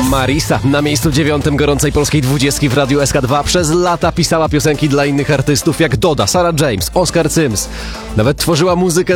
Marisa na miejscu 9 gorącej polskiej 20 w Radiu SK2. Przez lata pisała piosenki dla innych artystów jak Doda, Sarah James, Oskar Sims. Nawet tworzyła muzykę